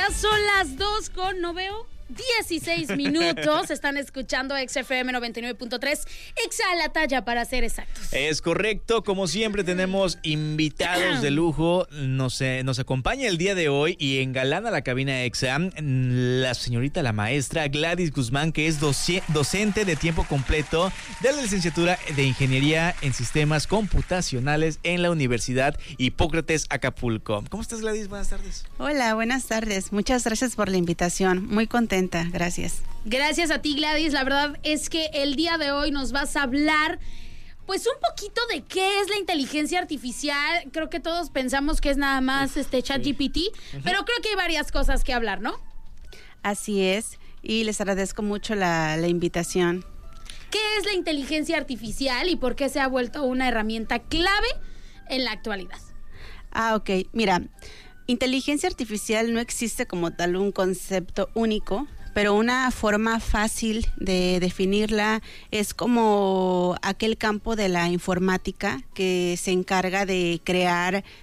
Ya son las 2:16 no veo 16 minutos. Están escuchando XFM 99.3, Exa la talla para ser exactos. Es correcto, como siempre tenemos invitados de lujo. Nos acompaña el día de hoy y engalana la cabina Exa la señorita, la maestra Gladys Guzmán, que es docente de tiempo completo de la licenciatura de Ingeniería en Sistemas Computacionales en la Universidad Hipócrates Acapulco. ¿Cómo estás, Gladys? Buenas tardes. Hola, buenas tardes. Muchas gracias por la invitación. Muy contenta, gracias. Gracias a ti, Gladys. La verdad es que el día de hoy nos vas a hablar pues un poquito de qué es la inteligencia artificial. Creo que todos pensamos que es nada más ChatGPT, pero creo que hay varias cosas que hablar, ¿no? Así es, y les agradezco mucho la invitación. ¿Qué es la inteligencia artificial y por qué se ha vuelto una herramienta clave en la actualidad? Ok, mira, inteligencia artificial no existe como tal un concepto único, pero una forma fácil de definirla es como aquel campo de la informática que se encarga de crear